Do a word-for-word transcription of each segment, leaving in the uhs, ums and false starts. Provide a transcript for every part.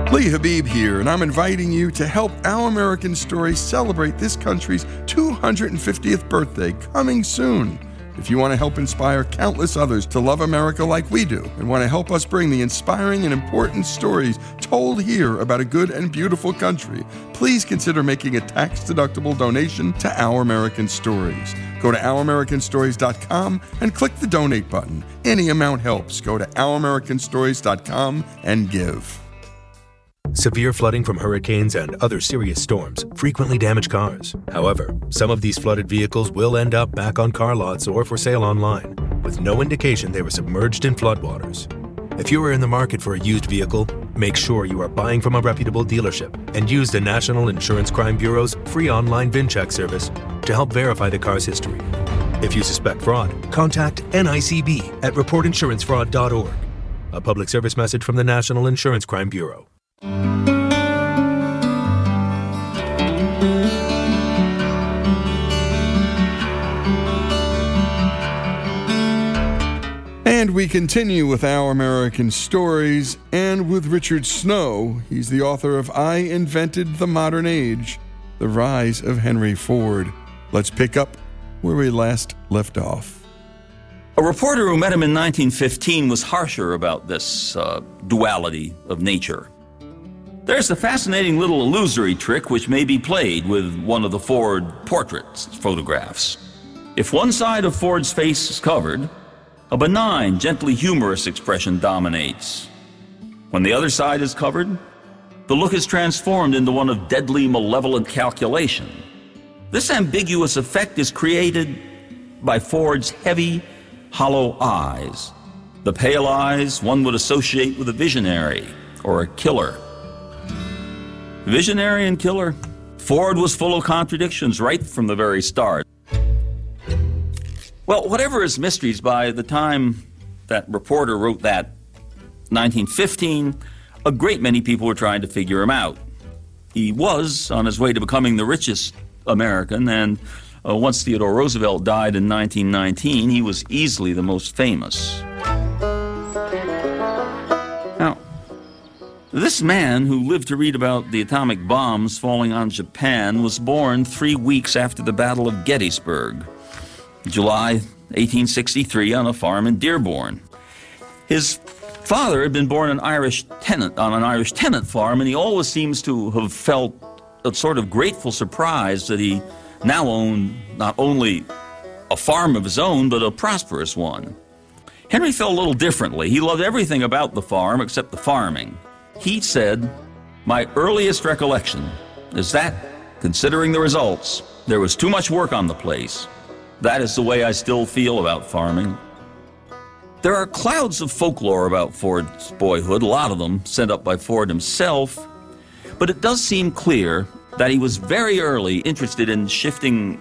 Lee Habib here, and I'm inviting you to help Our American Stories celebrate this country's two hundred fiftieth birthday coming soon. If you want to help inspire countless others to love America like we do, and want to help us bring the inspiring and important stories told here about a good and beautiful country, please consider making a tax-deductible donation to Our American Stories. Go to our american stories dot com and click the donate button. Any amount helps. Go to our american stories dot com and give. Severe flooding from hurricanes and other serious storms frequently damage cars. However, some of these flooded vehicles will end up back on car lots or for sale online, with no indication they were submerged in floodwaters. If you are in the market for a used vehicle, make sure you are buying from a reputable dealership and use the National Insurance Crime Bureau's free online VIN check service to help verify the car's history. If you suspect fraud, contact N I C B at report insurance fraud dot org. A public service message from the National Insurance Crime Bureau. And we continue with Our American Stories, and with Richard Snow. He's the author of I Invented the Modern Age, The Rise of Henry Ford. Let's pick up where we last left off. A reporter who met him in nineteen fifteen was harsher about this uh, duality of nature. There's a fascinating little illusory trick which may be played with one of the Ford portrait photographs. If one side of Ford's face is covered, a benign, gently humorous expression dominates. When the other side is covered, the look is transformed into one of deadly, malevolent calculation. This ambiguous effect is created by Ford's heavy, hollow eyes. The pale eyes one would associate with a visionary or a killer. Visionary and killer, Ford was full of contradictions right from the very start. Well, whatever his mysteries, by the time that reporter wrote that nineteen fifteen, a great many people were trying to figure him out. He was on his way to becoming the richest American, and uh, once Theodore Roosevelt died in nineteen nineteen, he was easily the most famous. Now, this man, who lived to read about the atomic bombs falling on Japan, was born three weeks after the Battle of Gettysburg, July eighteen sixty-three, on a farm in Dearborn. His father had been born an Irish tenant on an Irish tenant farm, and he always seems to have felt a sort of grateful surprise that he now owned not only a farm of his own, but a prosperous one. Henry felt a little differently. He loved everything about the farm except the farming. He said, "My earliest recollection is that, considering the results, there was too much work on the place. That is the way I still feel about farming." There are clouds of folklore about Ford's boyhood, a lot of them sent up by Ford himself, but it does seem clear that he was very early interested in shifting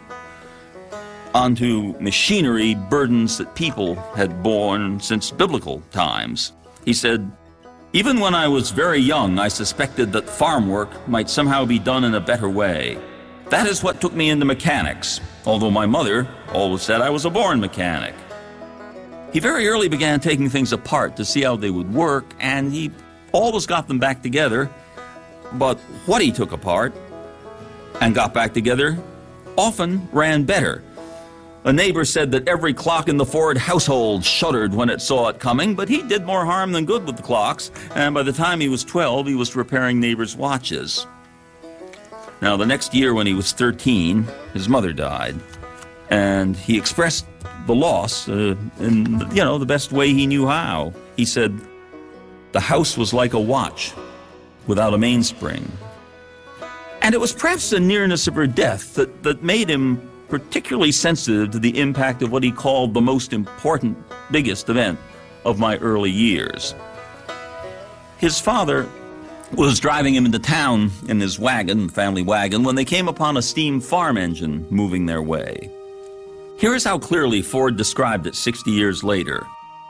onto machinery burdens that people had borne since biblical times. He said, "Even when I was very young, I suspected that farm work might somehow be done in a better way. That is what took me into mechanics, although my mother always said I was a born mechanic." He very early began taking things apart to see how they would work, and he always got them back together. But what he took apart and got back together often ran better. A neighbor said that every clock in the Ford household shuddered when it saw it coming, but he did more harm than good with the clocks, and by the time he was twelve, he was repairing neighbors' watches. Now, the next year when he was thirteen, his mother died, and he expressed the loss uh, in, you know, the best way he knew how. He said, "The house was like a watch without a mainspring." And it was perhaps the nearness of her death that, that made him particularly sensitive to the impact of what he called the most important, biggest event of my early years. His father was driving him into town in his wagon, family wagon, when they came upon a steam farm engine moving their way. Here's how clearly Ford described it sixty years later.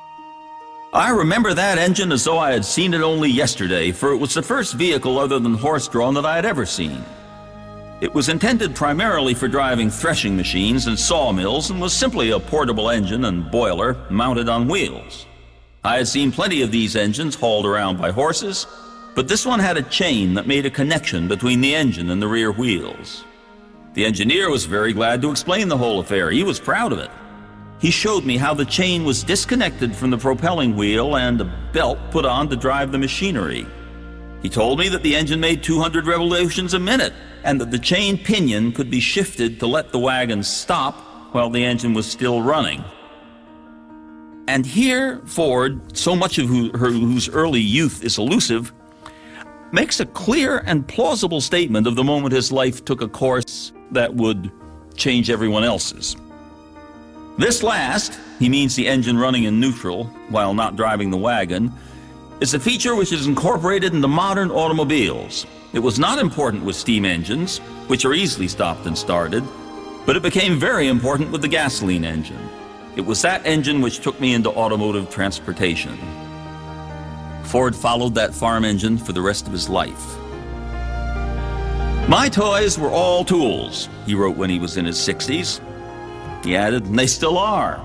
"I remember that engine as though I had seen it only yesterday, for it was the first vehicle other than horse-drawn that I had ever seen. It was intended primarily for driving threshing machines and sawmills, and was simply a portable engine and boiler mounted on wheels. I had seen plenty of these engines hauled around by horses, But this one had a chain that made a connection between the engine and the rear wheels. The engineer was very glad to explain the whole affair. He was proud of it. He showed me how the chain was disconnected from the propelling wheel and a belt put on to drive the machinery. He told me that the engine made two hundred revolutions a minute and that the chain pinion could be shifted to let the wagon stop while the engine was still running. And here, Ford, so much of who, her, whose early youth is elusive, makes a clear and plausible statement of the moment his life took a course that would change everyone else's. This last, he means the engine running in neutral while not driving the wagon, is a feature which is incorporated into modern automobiles. It was not important with steam engines, which are easily stopped and started, but it became very important with the gasoline engine. It was that engine which took me into automotive transportation. Ford followed that farm engine for the rest of his life. My toys were all tools, he wrote when he was in his sixties. He added, and they still are.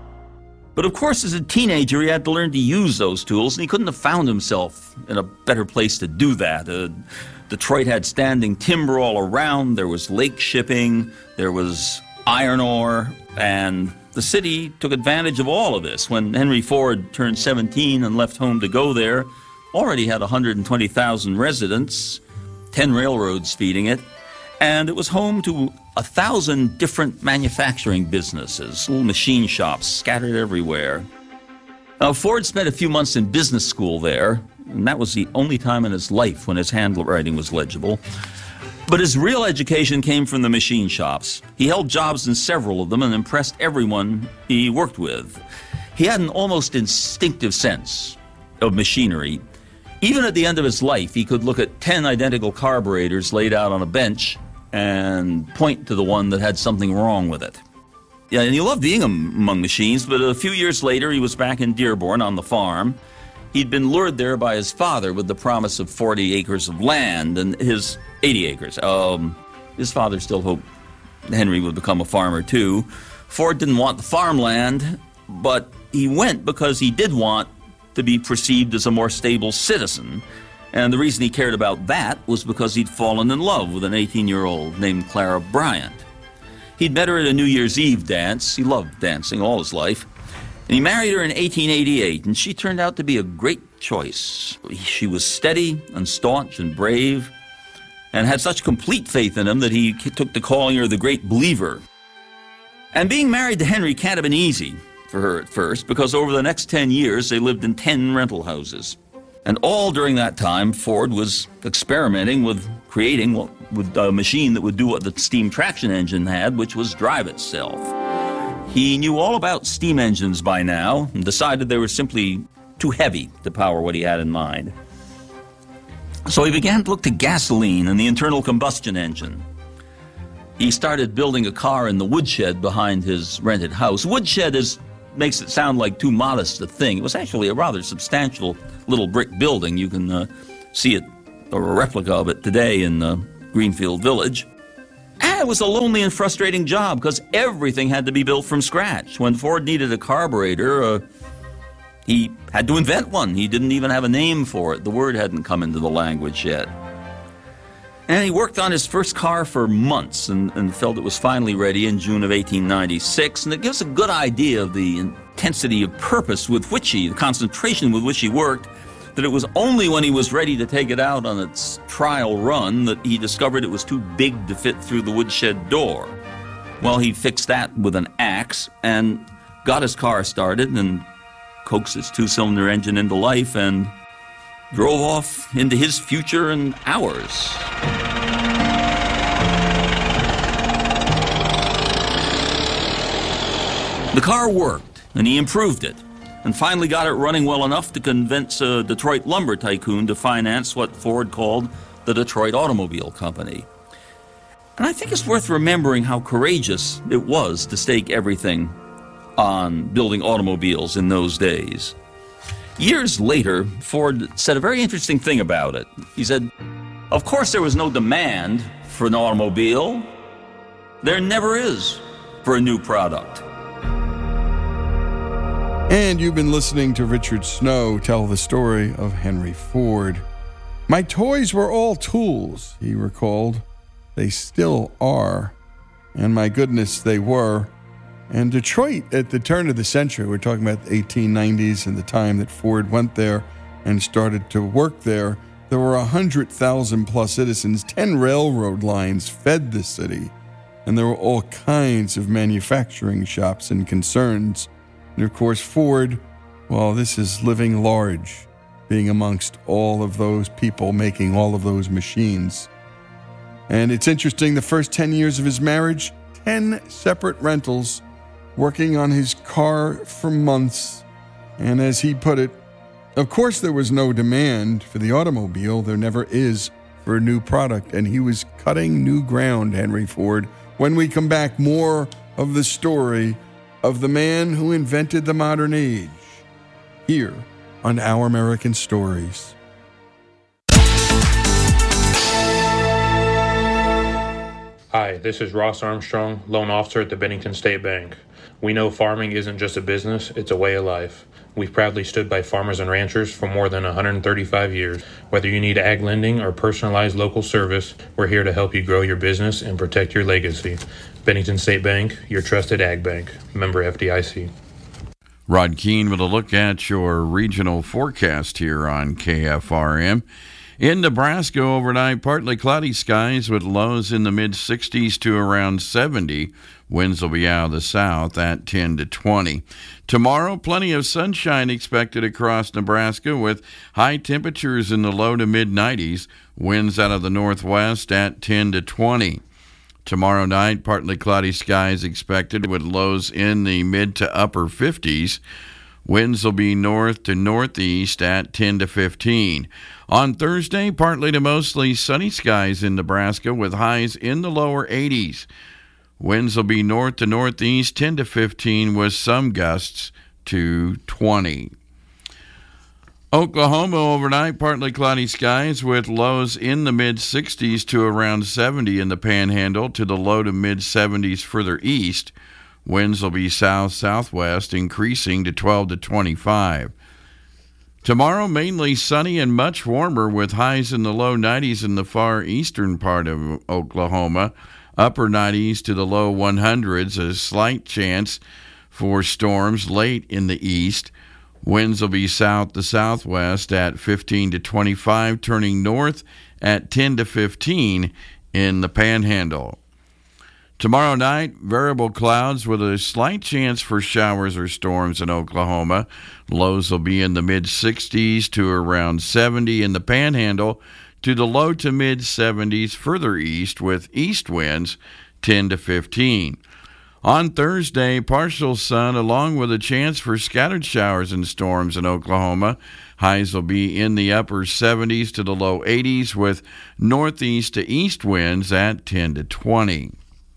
But of course, as a teenager, he had to learn to use those tools, and he couldn't have found himself in a better place to do that. Uh, Detroit had standing timber all around, there was lake shipping, there was iron ore, and the city took advantage of all of this. When Henry Ford turned seventeen and left home to go there, already had one hundred twenty thousand residents, ten railroads feeding it, and it was home to a thousand different manufacturing businesses, little machine shops scattered everywhere. Now, Ford spent a few months in business school there, and that was the only time in his life when his handwriting was legible. But his real education came from the machine shops. He held jobs in several of them and impressed everyone he worked with. He had an almost instinctive sense of machinery. Even at the end of his life, he could look at ten identical carburetors laid out on a bench and point to the one that had something wrong with it. Yeah, and he loved being among machines, but a few years later, he was back in Dearborn on the farm. He'd been lured there by his father with the promise of forty acres of land, and his eighty acres. Um, his father still hoped Henry would become a farmer too. Ford didn't want the farmland, but he went because he did want to be perceived as a more stable citizen. And the reason he cared about that was because he'd fallen in love with an eighteen-year-old named Clara Bryant. He'd met her at a New Year's Eve dance. He loved dancing all his life. And he married her in eighteen eighty-eight, and she turned out to be a great choice. She was steady and staunch and brave, and had such complete faith in him that he took to calling her the Great Believer. And being married to Henry can't have been easy for her at first, because over the next ten years, they lived in ten rental houses. And all during that time, Ford was experimenting with creating what, with a machine that would do what the steam traction engine had, which was drive itself. He knew all about steam engines by now and decided they were simply too heavy to power what he had in mind. So he began to look to gasoline and the internal combustion engine. He started building a car in the woodshed behind his rented house. Woodshed is makes it sound like too modest a thing. It was actually a rather substantial little brick building. You can uh, see it, or a replica of it today in uh, Greenfield Village. And it was a lonely and frustrating job because everything had to be built from scratch. When Ford needed a carburetor, uh, he had to invent one. He didn't even have a name for it. The word hadn't come into the language yet. And he worked on his first car for months and, and felt it was finally ready in June of eighteen ninety-six. And it gives a good idea of the intensity of purpose with which he, the concentration with which he worked, that it was only when he was ready to take it out on its trial run that he discovered it was too big to fit through the woodshed door. Well, he fixed that with an axe and got his car started and coaxed its two-cylinder engine into life and drove off into his future and ours. The car worked, and he improved it, and finally got it running well enough to convince a Detroit lumber tycoon to finance what Ford called the Detroit Automobile Company. And I think it's worth remembering how courageous it was to stake everything on building automobiles in those days. Years later, Ford said a very interesting thing about it. He said, "Of course there was no demand for an automobile. There never is for a new product." And you've been listening to Richard Snow tell the story of Henry Ford. My toys were all tools, he recalled. They still are. And my goodness, they were. And Detroit, at the turn of the century, we're talking about the eighteen nineties and the time that Ford went there and started to work there, there were one hundred thousand plus citizens. ten railroad lines fed the city. And there were all kinds of manufacturing shops and concerns. And of course, Ford, well, this is living large, being amongst all of those people making all of those machines. And it's interesting, the first ten years of his marriage, ten separate rentals, working on his car for months. And as he put it, of course there was no demand for the automobile. There never is for a new product. And he was cutting new ground, Henry Ford. When we come back, more of the story of the man who invented the modern age, here on Our American Stories. Hi, this is Ross Armstrong, loan officer at the Bennington State Bank. We know farming isn't just a business, it's a way of life. We've proudly stood by farmers and ranchers for more than one hundred thirty-five years. Whether you need ag lending or personalized local service, we're here to help you grow your business and protect your legacy. Bennington State Bank, your trusted ag bank. Member F D I C. Rod Keene with a look at your regional forecast here on K F R M. In Nebraska overnight, partly cloudy skies with lows in the mid-sixties to around seventy. Winds will be out of the south at ten to twenty. Tomorrow, plenty of sunshine expected across Nebraska with high temperatures in the low to mid-nineties. Winds out of the northwest at ten to twenty. Tomorrow night, partly cloudy skies expected with lows in the mid to upper fifties. Winds will be north to northeast at ten to fifteen. On Thursday, partly to mostly sunny skies in Nebraska with highs in the lower eighties. Winds will be north to northeast ten to fifteen with some gusts to twenty. Oklahoma overnight, partly cloudy skies with lows in the mid-sixties to around seventy in the Panhandle to the low to mid-seventies further east. Winds will be south-southwest, increasing to twelve to twenty-five. Tomorrow, mainly sunny and much warmer with highs in the low nineties in the far eastern part of Oklahoma, upper nineties to the low hundreds, a slight chance for storms late in the east. Winds will be south to southwest at fifteen to twenty-five, turning north at ten to fifteen in the Panhandle. Tomorrow night, variable clouds with a slight chance for showers or storms in Oklahoma. Lows will be in the mid-sixties to around seventy in the Panhandle to the low to mid-seventies further east with east winds ten to fifteen. On Thursday, partial sun along with a chance for scattered showers and storms in Oklahoma. Highs will be in the upper seventies to the low eighties with northeast to east winds at ten to twenty.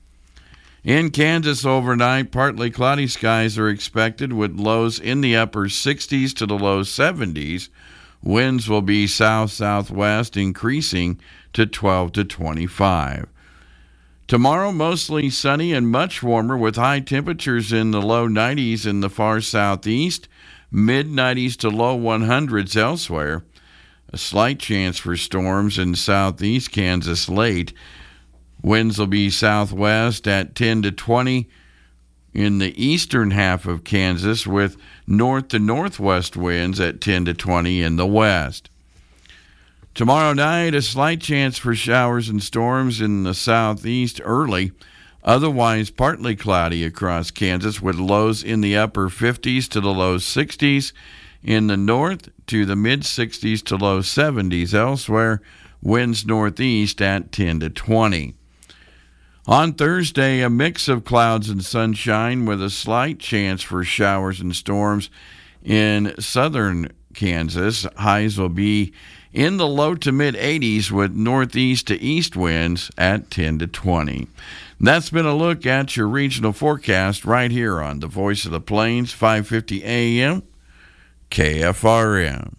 In Kansas overnight, partly cloudy skies are expected with lows in the upper sixties to the low seventies. Winds will be south-southwest, increasing to twelve to twenty-five. Tomorrow, mostly sunny and much warmer with high temperatures in the low nineties in the far southeast, mid-nineties to low hundreds elsewhere. A slight chance for storms in southeast Kansas late. Winds will be southwest at ten to twenty in the eastern half of Kansas with north to northwest winds at ten to twenty in the west. Tomorrow night, a slight chance for showers and storms in the southeast early. Otherwise, partly cloudy across Kansas with lows in the upper fifties to the low sixties. In the north to the mid-sixties to low seventies elsewhere. Winds northeast at ten to twenty. On Thursday, a mix of clouds and sunshine with a slight chance for showers and storms in southern Kansas. Highs will be in the low to mid-eighties with northeast to east winds at ten to twenty. That's been a look at your regional forecast right here on the Voice of the Plains, five fifty A M, K F R M.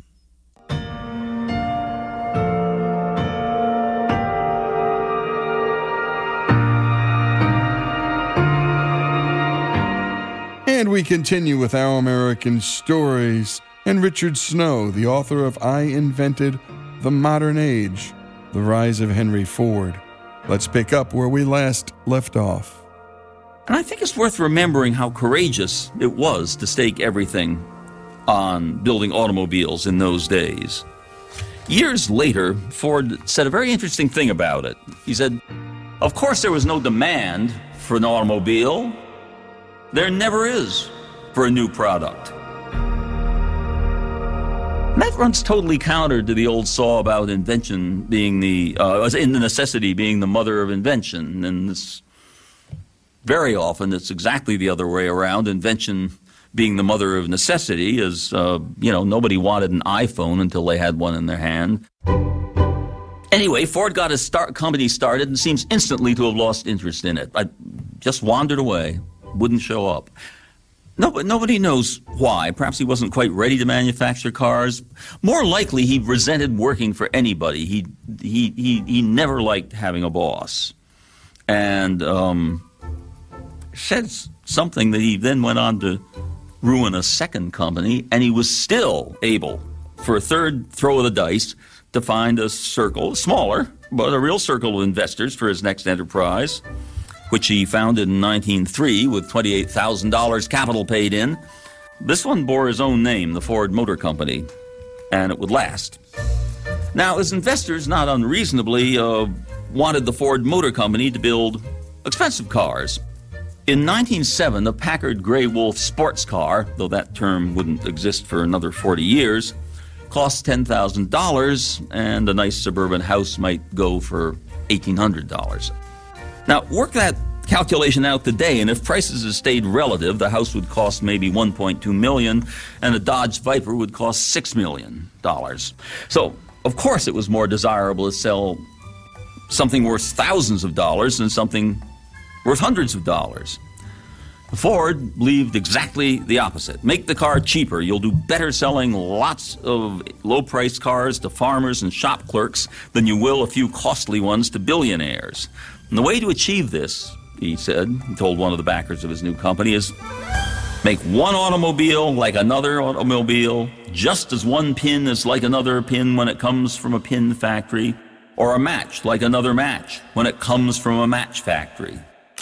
And we continue with Our American Stories. And Richard Snow, the author of I Invented the modern age, the rise of Henry Ford. Let's pick up where we last left off. And I think it's worth remembering how courageous it was to stake everything on building automobiles in those days. Years later, Ford said a very interesting thing about it. He said, of course there was no demand for an automobile. There never is for a new product. And that runs totally counter to the old saw about invention being the, uh, in the necessity being the mother of invention. And this, very often it's exactly the other way around. Invention being the mother of necessity is, uh, you know, nobody wanted an iPhone until they had one in their hand. Anyway, Ford got his start, company started and seems instantly to have lost interest in it. I just wandered away, wouldn't show up. No, but nobody knows why. Perhaps he wasn't quite ready to manufacture cars. More likely, he resented working for anybody. He he he he never liked having a boss, and um, said something that he then went on to ruin a second company, and he was still able, for a third throw of the dice, to find a circle, smaller, but a real circle of investors for his next enterprise, which he founded in nineteen oh three with twenty-eight thousand dollars capital paid in. This one bore his own name, the Ford Motor Company, and it would last. Now, his investors, not unreasonably, uh, wanted the Ford Motor Company to build expensive cars. In nineteen oh seven, the Packard Grey Wolf sports car, though that term wouldn't exist for another forty years, cost ten thousand dollars, and a nice suburban house might go for eighteen hundred dollars. Now, work that calculation out today, and if prices had stayed relative, the house would cost maybe one point two million dollars, and a Dodge Viper would cost six million dollars. So, of course, it was more desirable to sell something worth thousands of dollars than something worth hundreds of dollars. Ford believed exactly the opposite. Make the car cheaper. You'll do better selling lots of low-priced cars to farmers and shop clerks than you will a few costly ones to billionaires. And the way to achieve this, he said, he told one of the backers of his new company, is make one automobile like another automobile, just as one pin is like another pin when it comes from a pin factory, or a match like another match when it comes from a match factory.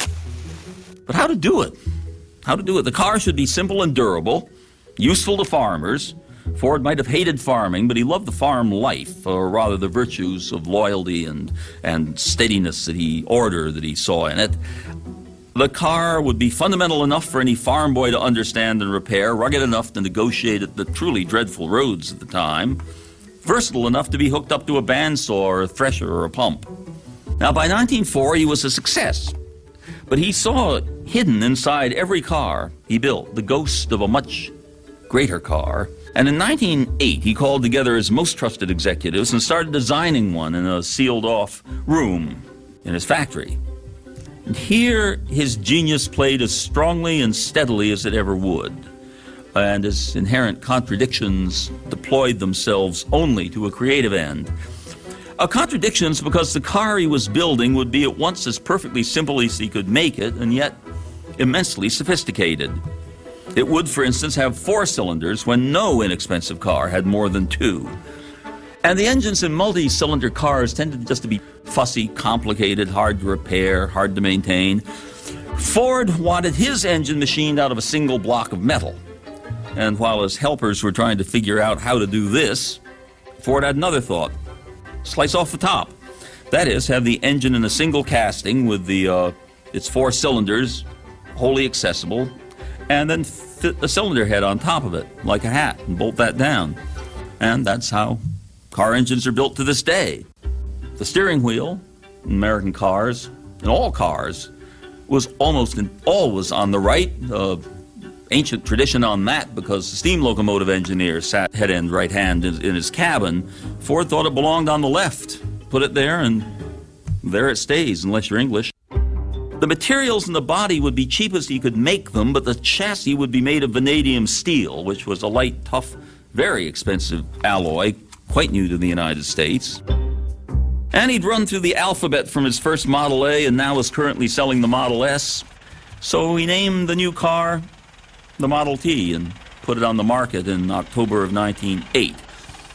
But how to do it? How to do it? The car should be simple and durable, useful to farmers. Ford might have hated farming, but he loved the farm life, or rather the virtues of loyalty and, and steadiness that he, order that he saw in it. The car would be fundamental enough for any farm boy to understand and repair, rugged enough to negotiate at the truly dreadful roads at the time, versatile enough to be hooked up to a bandsaw or a thresher or a pump. Now, by nineteen oh four, he was a success. But he saw hidden inside every car he built the ghost of a much greater car. And in nineteen oh eight, he called together his most trusted executives and started designing one in a sealed-off room in his factory. And here, his genius played as strongly and steadily as it ever would, and his inherent contradictions deployed themselves only to a creative end. Uh, contradictions because the car he was building would be at once as perfectly simple as he could make it, and yet immensely sophisticated. It would, for instance, have four cylinders when no inexpensive car had more than two. And the engines in multi-cylinder cars tended just to be fussy, complicated, hard to repair, hard to maintain. Ford wanted his engine machined out of a single block of metal. And while his helpers were trying to figure out how to do this, Ford had another thought. Slice off the top. That is, have the engine in a single casting with the uh, its four cylinders wholly accessible, and then fit the cylinder head on top of it like a hat and bolt that down. And that's how car engines are built to this day. The steering wheel in American cars, in all cars, was almost in, always on the right. Uh, ancient tradition on that because the steam locomotive engineer sat head end right hand in, in his cabin. Ford thought it belonged on the left. Put it there and there it stays unless you're English. The materials in the body would be cheap as he could make them, but the chassis would be made of vanadium steel, which was a light, tough, very expensive alloy, quite new to the United States. And he'd run through the alphabet from his first Model A and now is currently selling the Model S. So he named the new car the Model T and put it on the market in October of nineteen oh eight.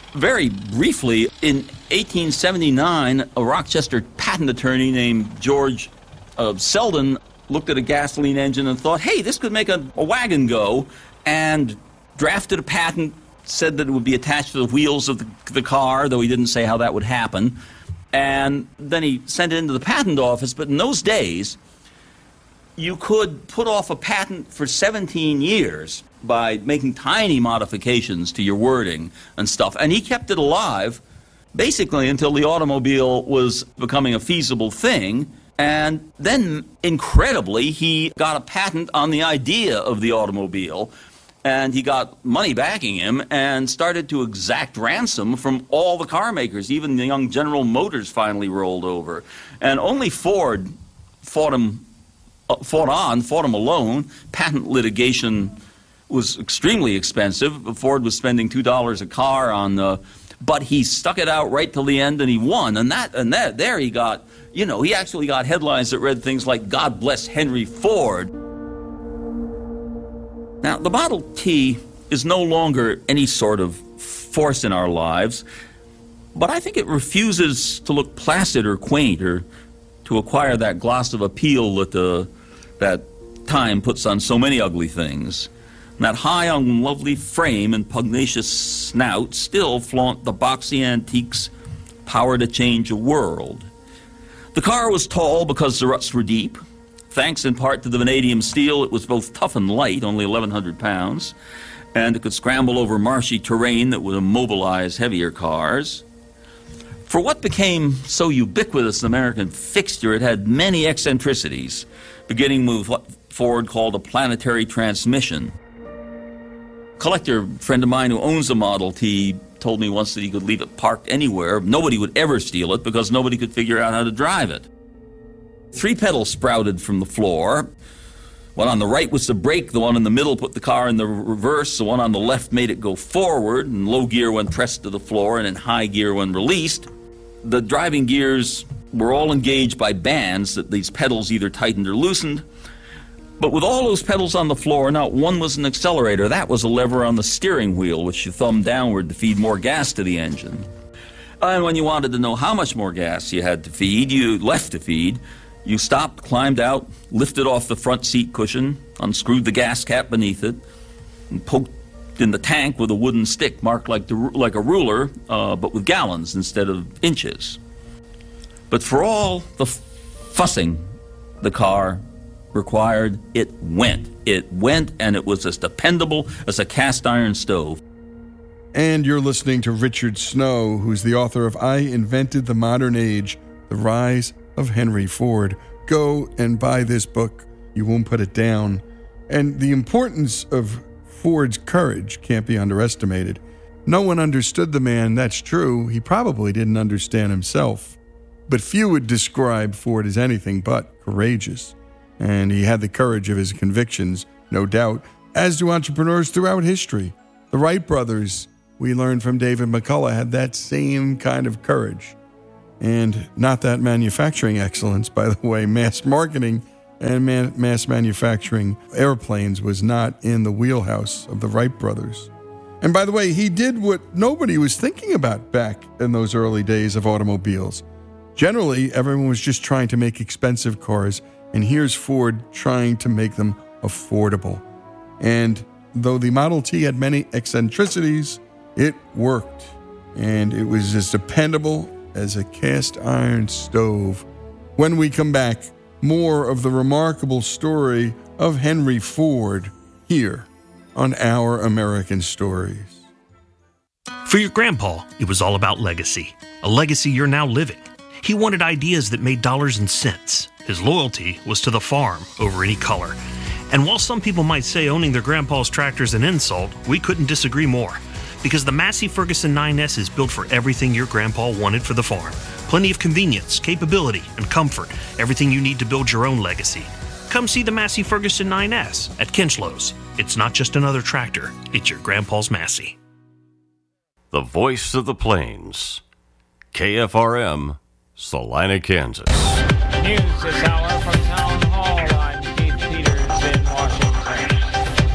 very briefly, in eighteen seventy-nine, a Rochester patent attorney named George uh, Selden looked at a gasoline engine and thought, hey, this could make a, a wagon go, and drafted a patent, said that it would be attached to the wheels of the, the car, though he didn't say how that would happen. And then he sent it into the patent office. But in those days, you could put off a patent for seventeen years by making tiny modifications to your wording and stuff. And he kept it alive basically until the automobile was becoming a feasible thing. And then, incredibly, he got a patent on the idea of the automobile, and he got money backing him and started to exact ransom from all the car makers. Even the young General Motors finally rolled over. And only Ford fought him, uh, fought on, fought him alone. Patent litigation was extremely expensive. Ford was spending two dollars a car on the... But he stuck it out right till the end, and he won. And that, and that, there he got, you know, he actually got headlines that read things like, God bless Henry Ford. Now, the Model T is no longer any sort of force in our lives, but I think it refuses to look placid or quaint or to acquire that gloss of appeal that, uh, that time puts on so many ugly things. And that high on lovely frame and pugnacious snout still flaunt the boxy antique's power to change a world. The car was tall because the ruts were deep. Thanks in part to the vanadium steel, it was both tough and light, only eleven hundred pounds, and it could scramble over marshy terrain that would immobilize heavier cars. For what became so ubiquitous an American fixture, it had many eccentricities, beginning with what Ford called a planetary transmission. A collector friend of mine who owns a Model T told me once that he could leave it parked anywhere. Nobody would ever steal it because nobody could figure out how to drive it. Three pedals sprouted from the floor. One on the right was the brake, the one in the middle put the car in the reverse, the one on the left made it go forward, in low gear when pressed to the floor and in high gear when released. The driving gears were all engaged by bands that these pedals either tightened or loosened. But with all those pedals on the floor, not one was an accelerator. That was a lever on the steering wheel, which you thumbed downward to feed more gas to the engine. And when you wanted to know how much more gas you had to feed, you left to feed, you stopped, climbed out, lifted off the front seat cushion, unscrewed the gas cap beneath it, and poked in the tank with a wooden stick marked like, the, like a ruler, uh, but with gallons instead of inches. But for all the fussing the car required, it went. It went, and it was as dependable as a cast iron stove. And you're listening to Richard Snow, who's the author of I Invented the Modern Age, The Rise of Henry Ford. Go and buy this book. You won't put it down. And the importance of Ford's courage can't be underestimated. No one understood the man, that's true. He probably didn't understand himself. But few would describe Ford as anything but courageous. And he had the courage of his convictions, no doubt, as do entrepreneurs throughout history. The Wright brothers, we learned from David McCullough, had that same kind of courage. And not that manufacturing excellence, by the way. Mass marketing and man- mass manufacturing airplanes was not in the wheelhouse of the Wright brothers. And by the way, he did what nobody was thinking about back in those early days of automobiles. Generally, everyone was just trying to make expensive cars, and here's Ford trying to make them affordable. And though the Model T had many eccentricities, it worked. And it was as dependable as a cast iron stove. When we come back, more of the remarkable story of Henry Ford here on Our American Stories. For your grandpa, it was all about legacy. A legacy you're now living. He wanted ideas that made dollars and cents. His loyalty was to the farm over any color. And while some people might say owning their grandpa's tractor is an insult, we couldn't disagree more. Because the Massey Ferguson nine S is built for everything your grandpa wanted for the farm. Plenty of convenience, capability, and comfort. Everything you need to build your own legacy. Come see the Massey Ferguson nine S at Kinchlows. It's not just another tractor, it's your grandpa's Massey. The voice of the plains. K F R M, Salina, Kansas. News this hour from Town Hall. I'm Keith Peters in Washington. Iran's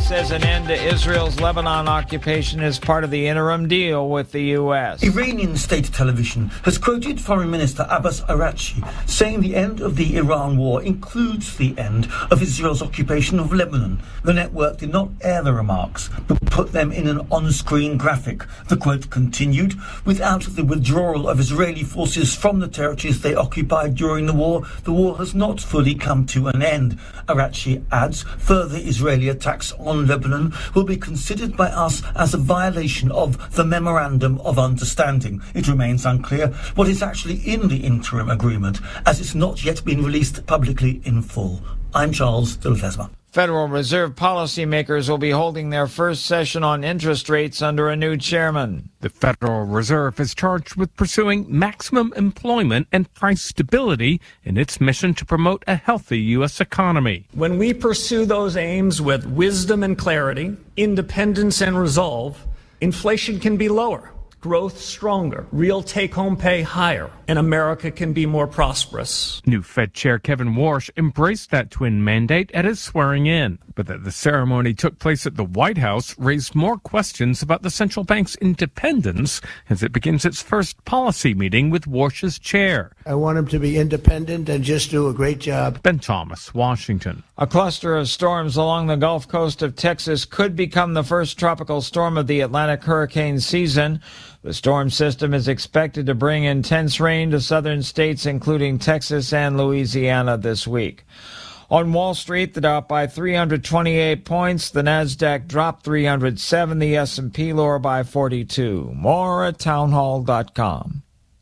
says an end to Israel's Lebanon occupation is part of the interim deal with the U S. Iranian state television has quoted Foreign Minister Abbas Araghchi saying the end of the Iran war includes the end of Israel's occupation of Lebanon. The network did not air the remarks, but put them in an on-screen graphic. The quote continued, "Without the withdrawal of Israeli forces from the territories they occupied during the war, the war has not fully come to an end." Araghchi adds, further Israeli attacks on Lebanon will be considered by us as a violation of the Memorandum of Understanding. It remains unclear what is actually in the interim agreement, as it's not yet been released publicly in full. I'm Charles de Ledesma. Federal Reserve policymakers will be holding their first session on interest rates under a new chairman. The Federal Reserve is charged with pursuing maximum employment and price stability in its mission to promote a healthy U S economy. When we pursue those aims with wisdom and clarity, independence and resolve, inflation can be lower, growth stronger, real take-home pay higher, and America can be more prosperous. New Fed Chair Kevin Warsh embraced that twin mandate at his swearing-in, but that the ceremony took place at the White House raised more questions about the central bank's independence as it begins its first policy meeting with Warsh's chair. I want him to be independent and just do a great job. Ben Thomas, Washington. A cluster of storms along the Gulf Coast of Texas could become the first tropical storm of the Atlantic hurricane season. The storm system is expected to bring intense rain to southern states, including Texas and Louisiana this week. On Wall Street, the Dow up by three hundred twenty-eight points. The Nasdaq dropped three hundred seven. The S and P lower by forty-two. More at townhall dot com.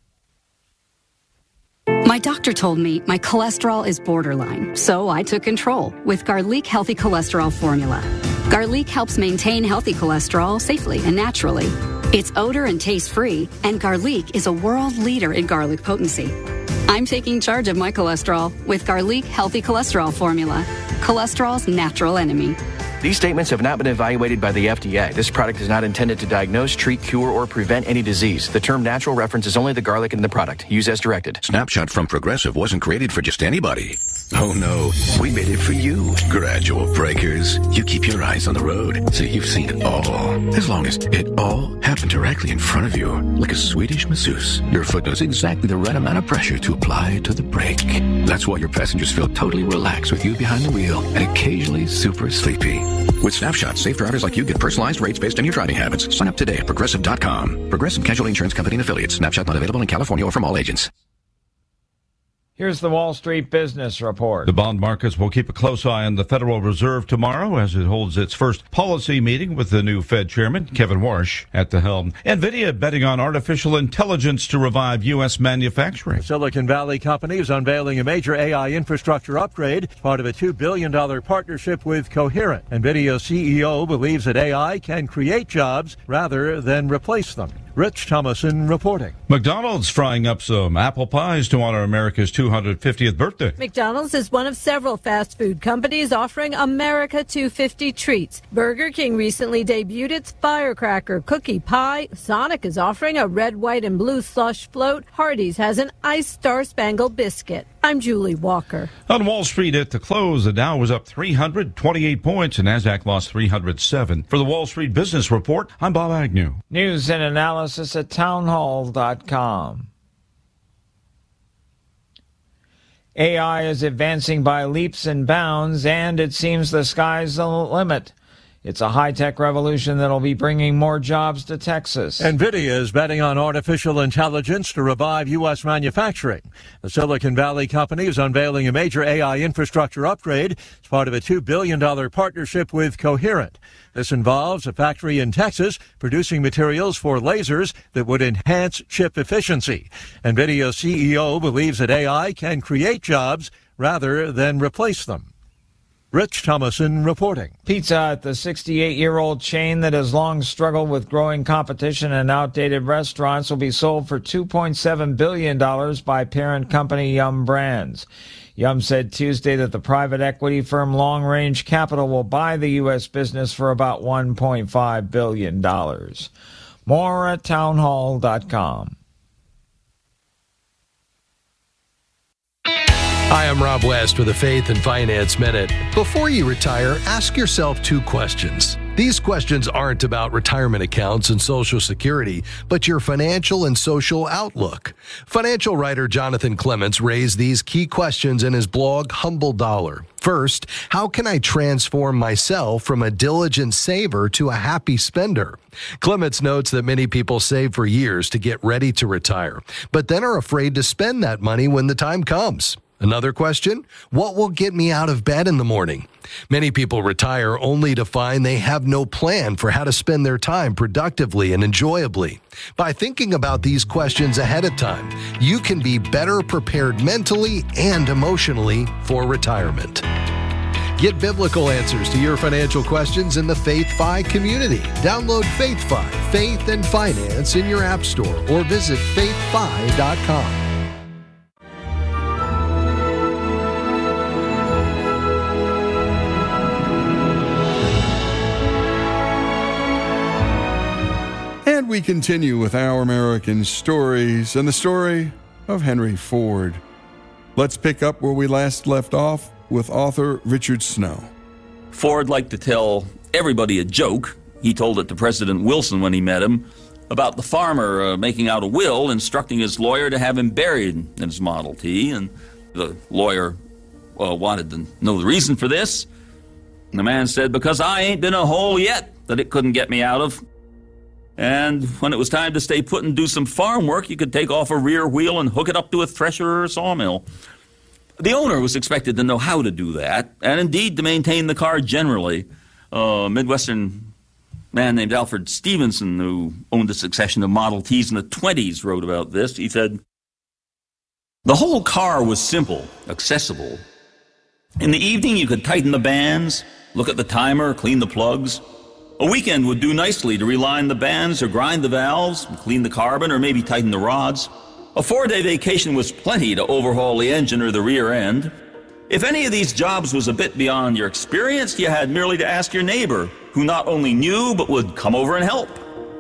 My doctor told me my cholesterol is borderline, so I took control with Garlic Healthy Cholesterol Formula. Garlic helps maintain healthy cholesterol safely and naturally. It's odor and taste-free, and Garlic is a world leader in garlic potency. I'm taking charge of my cholesterol with Garlic Healthy Cholesterol Formula, cholesterol's natural enemy. These statements have not been evaluated by the F D A. This product is not intended to diagnose, treat, cure, or prevent any disease. The term natural references only the garlic in the product. Use as directed. Snapshot from Progressive wasn't created for just anybody. Oh no, we made it for you. Gradual breakers. You keep your eyes on the road, so you've seen it all. As long as it all happened directly in front of you, like a Swedish masseuse. Your foot knows exactly the right amount of pressure to apply to the brake. That's why your passengers feel totally relaxed with you behind the wheel and occasionally super sleepy. With Snapshot, safe drivers like you get personalized rates based on your driving habits. Sign up today at Progressive dot com. Progressive Casualty Insurance Company and Affiliates. Snapshot not available in California or from all agents. Here's the Wall Street Business Report. The bond markets will keep a close eye on the Federal Reserve tomorrow as it holds its first policy meeting with the new Fed chairman, Kevin Warsh, at the helm. NVIDIA betting on artificial intelligence to revive U S manufacturing. Silicon Valley company is unveiling a major A I infrastructure upgrade, part of a two billion dollars partnership with Coherent. NVIDIA C E O believes that A I can create jobs rather than replace them. Rich Thomason reporting. McDonald's frying up some apple pies to honor America's two hundred fiftieth birthday. McDonald's is one of several fast food companies offering America two hundred fifty treats. Burger King recently debuted its Firecracker cookie pie. Sonic is offering a red, white, and blue slush float. Hardee's has an iced Star-Spangled biscuit. I'm Julie Walker. On Wall Street at the close, the Dow was up three hundred twenty-eight points and Nasdaq lost three hundred seven. For the Wall Street Business Report, I'm Bob Agnew. News and analysis at townhall dot com. A I is advancing by leaps and bounds, and it seems the sky's the limit. It's a high-tech revolution that'll be bringing more jobs to Texas. NVIDIA is betting on artificial intelligence to revive U S manufacturing. The Silicon Valley company is unveiling a major A I infrastructure upgrade as part of a two billion dollars partnership with Coherent. This involves a factory in Texas producing materials for lasers that would enhance chip efficiency. NVIDIA C E O believes that A I can create jobs rather than replace them. Rich Thomason reporting. Pizza Hut, the sixty-eight-year-old chain that has long struggled with growing competition and outdated restaurants, will be sold for two point seven billion dollars by parent company Yum Brands. Yum said Tuesday that the private equity firm Long Range Capital will buy the U S business for about one point five billion dollars. More at townhall dot com. Hi, I'm Rob West with a Faith and Finance Minute. Before you retire, ask yourself two questions. These questions aren't about retirement accounts and Social Security, but your financial and social outlook. Financial writer Jonathan Clements raised these key questions in his blog, Humble Dollar. First, how can I transform myself from a diligent saver to a happy spender? Clements notes that many people save for years to get ready to retire, but then are afraid to spend that money when the time comes. Another question, what will get me out of bed in the morning? Many people retire only to find they have no plan for how to spend their time productively and enjoyably. By thinking about these questions ahead of time, you can be better prepared mentally and emotionally for retirement. Get biblical answers to your financial questions in the FaithFi community. Download FaithFi, Faith and Finance in your app store or visit faith fi dot com. And we continue with Our American Stories and the story of Henry Ford. Let's pick up where we last left off with author Richard Snow. Ford liked to tell everybody a joke. He told it to President Wilson when he met him about the farmer uh, making out a will, instructing his lawyer to have him buried in his Model T. And the lawyer uh, wanted to know the reason for this. And the man said, because I ain't been a hole yet that it couldn't get me out of. And when it was time to stay put and do some farm work, you could take off a rear wheel and hook it up to a thresher or a sawmill. The owner was expected to know how to do that, and indeed to maintain the car generally. A Midwestern man named Alfred Stevenson, who owned a succession of Model Ts in the twenties, wrote about this. He said, the whole car was simple, accessible. In the evening, you could tighten the bands, look at the timer, clean the plugs. A weekend would do nicely to reline the bands or grind the valves, clean the carbon, or maybe tighten the rods. A four-day vacation was plenty to overhaul the engine or the rear end. If any of these jobs was a bit beyond your experience, you had merely to ask your neighbor, who not only knew but would come over and help.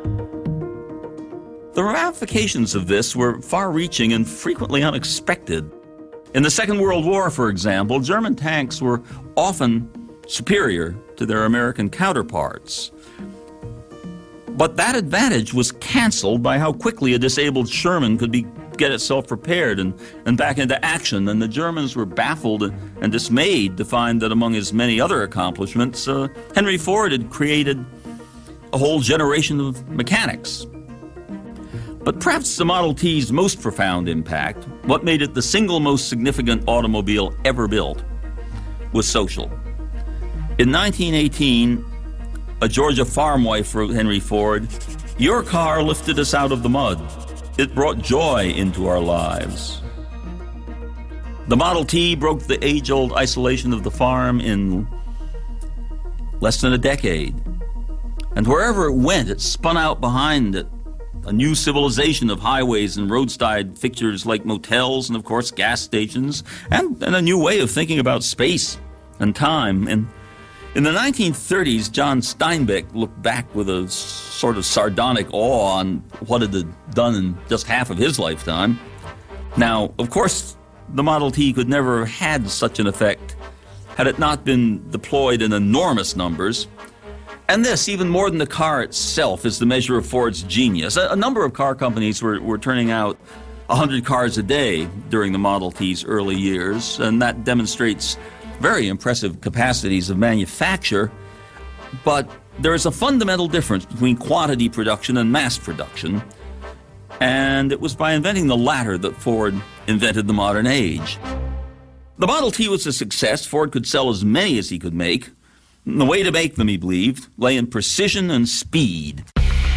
The ramifications of this were far-reaching and frequently unexpected. In the Second World War, for example, German tanks were often superior to their American counterparts. But that advantage was canceled by how quickly a disabled Sherman could be, get itself prepared and, and back into action, and the Germans were baffled and, and dismayed to find that among his many other accomplishments, uh, Henry Ford had created a whole generation of mechanics. But perhaps the Model T's most profound impact, what made it the single most significant automobile ever built, was social. In nineteen eighteen, a Georgia farm wife wrote Henry Ford, your car lifted us out of the mud. It brought joy into our lives. The Model T broke the age-old isolation of the farm in less than a decade. And wherever it went, it spun out behind it a new civilization of highways and roadside fixtures like motels and, of course, gas stations, and, and a new way of thinking about space and time. And in the nineteen thirties, John Steinbeck looked back with a sort of sardonic awe on what it had done in just half of his lifetime. Now, of course, the Model T could never have had such an effect had it not been deployed in enormous numbers. And this, even more than the car itself, is the measure of Ford's genius. A, a number of car companies were, were turning out one hundred cars a day during the Model T's early years, and that demonstrates very impressive capacities of manufacture, but there is a fundamental difference between quantity production and mass production, and it was by inventing the latter that Ford invented the modern age. The Model T was a success. Ford could sell as many as he could make. And the way to make them, he believed, lay in precision and speed.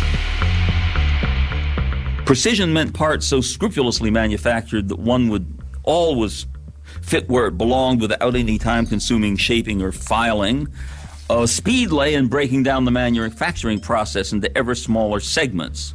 Precision meant parts so scrupulously manufactured that one would always fit where it belonged without any time-consuming shaping or filing. Uh, speed lay in breaking down the manufacturing process into ever smaller segments.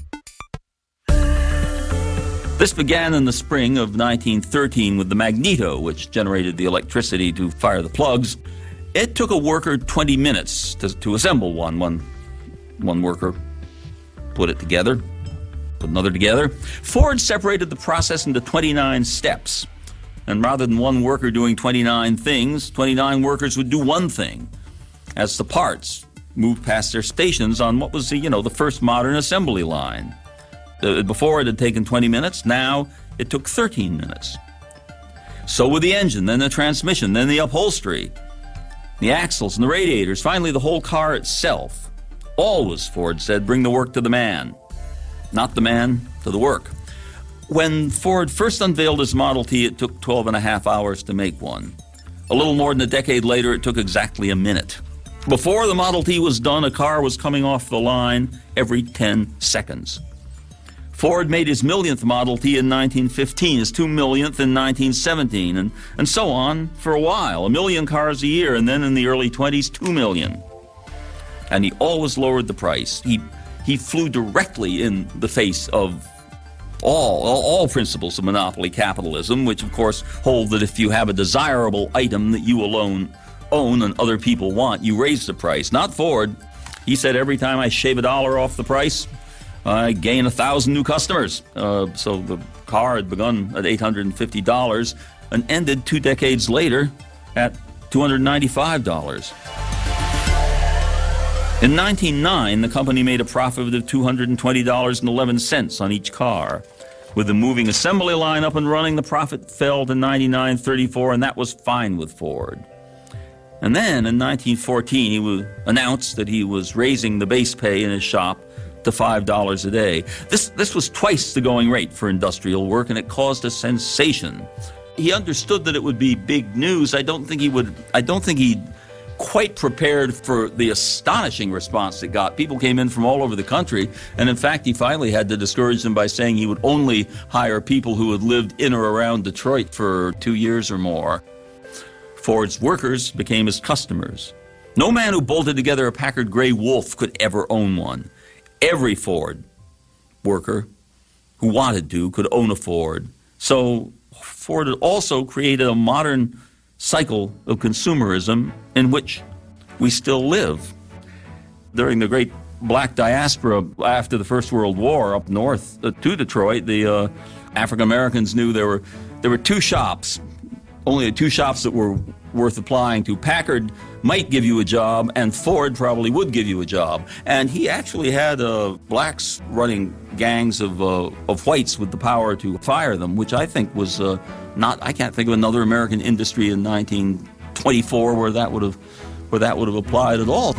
This began in the spring of nineteen thirteen with the magneto, which generated the electricity to fire the plugs. It took a worker twenty minutes to, to assemble one. One, one worker put it together, put another together. Ford separated the process into twenty-nine steps. And rather than one worker doing twenty-nine things, twenty-nine workers would do one thing as the parts moved past their stations on what was the, you know, the first modern assembly line. Uh, before it had taken twenty minutes, now it took thirteen minutes. So with the engine, then the transmission, then the upholstery, the axles and the radiators, finally the whole car itself. Always, Ford said, bring the work to the man, not the man to the work. When Ford first unveiled his Model T, it took twelve and a half hours to make one. A little more than a decade later, it took exactly a minute. Before the Model T was done, a car was coming off the line every ten seconds. Ford made his millionth Model T in nineteen fifteen, his two millionth in nineteen seventeen, and, and so on for a while. A million cars a year, and then in the early twenties, two million. And he always lowered the price. He, he flew directly in the face of all, all, all principles of monopoly capitalism, which of course hold that if you have a desirable item that you alone own and other people want, you raise the price. Not Ford. He said every time I shave a dollar off the price, I gain a thousand new customers. Uh, so the car had begun at eight hundred fifty dollars and ended two decades later at two hundred ninety-five dollars. In nineteen oh nine, the company made a profit of two hundred twenty dollars and eleven cents on each car. With the moving assembly line up and running, the profit fell to ninety-nine thirty-four, and that was fine with Ford. And then in nineteen fourteen, he was announced that he was raising the base pay in his shop to five dollars a day. This, this was twice the going rate for industrial work, and it caused a sensation. He understood that it would be big news. I don't think he would, I don't think he quite prepared for the astonishing response it got. People came in from all over the country, and in fact, he finally had to discourage them by saying he would only hire people who had lived in or around Detroit for two years or more. Ford's workers became his customers. No man who bolted together a Packard Gray Wolf could ever own one. Every Ford worker who wanted to could own a Ford. So Ford had also created a modern cycle of consumerism in which we still live. During the great black diaspora after the First World War up north uh, to Detroit, the uh, African Americans knew there were there were two shops, only two shops that were worth applying to. Packard might give you a job, and Ford probably would give you a job. And he actually had uh, blacks running gangs of uh, of whites with the power to fire them, which I think was uh, not. I can't think of another American industry in nineteen twenty-four where that would have where that would have applied at all.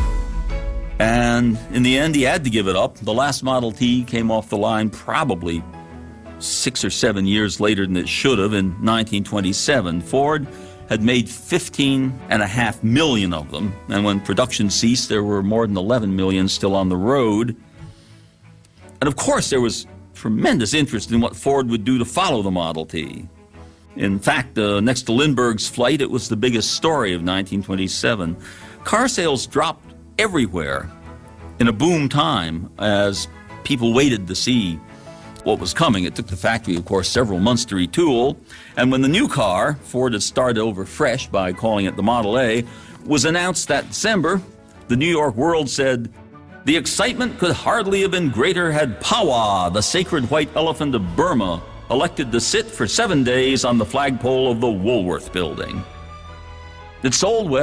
And in the end, he had to give it up. The last Model T came off the line probably six or seven years later than it should have, in nineteen twenty-seven. Ford had made fifteen and a half million of them, and when production ceased, there were more than eleven million still on the road. And of course, there was tremendous interest in what Ford would do to follow the Model T. In fact, uh, next to Lindbergh's flight, it was the biggest story of nineteen twenty-seven. Car sales dropped everywhere in a boom time as people waited to see what was coming. It took the factory, of course, several months to retool, and when the new car, Ford had started over fresh by calling it the Model A, was announced that December, the New York World said, "The excitement could hardly have been greater had Pawa, the sacred white elephant of Burma, elected to sit for seven days on the flagpole of the Woolworth Building." It sold well.